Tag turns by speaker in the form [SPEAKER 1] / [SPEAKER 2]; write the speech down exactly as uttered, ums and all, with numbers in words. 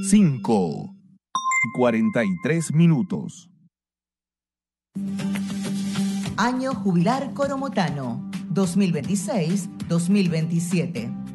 [SPEAKER 1] cinco y cuarenta y tres minutos.
[SPEAKER 2] Año jubilar coromotano dos mil veintiséis dos mil veintisiete.